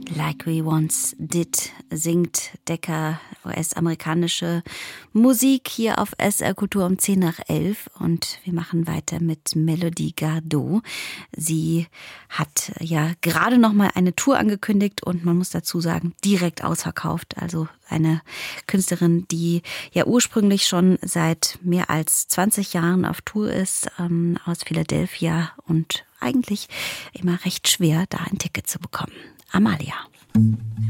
Like We Once Did singt Decca, US-amerikanische Musik hier auf SR Kultur um 10 nach 11 und wir machen weiter mit Melody Gardot. Sie hat ja gerade noch mal eine Tour angekündigt und man muss dazu sagen, direkt ausverkauft. Also eine Künstlerin, die ja ursprünglich schon seit mehr als 20 Jahren auf Tour ist, aus Philadelphia und eigentlich immer recht schwer, da ein Ticket zu bekommen. Amalia.